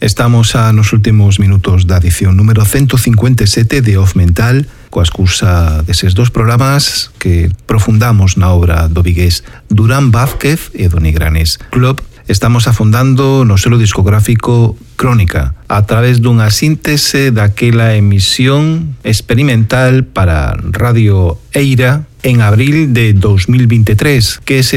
Estamos nos últimos minutos da edición número 157 de Off Mental, coa excusa deses dos programas que profundamos na obra do vigués Durán Vázquez e do Nigranes Club. Estamos afondando no selo discográfico Crónica a través dunha síntese daquela emisión experimental para Radio Eira en abril de 2023, que se